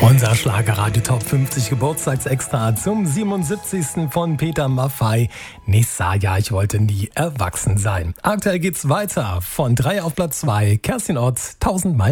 Unser Schlagerradio Top 50 Geburtstagsextra zum 77. von Peter Maffay. Nessaya, ich wollte nie erwachsen sein. Aktuell geht's weiter. Von 3 auf Platz 2. Kerstin Ott, 1000 Meilen.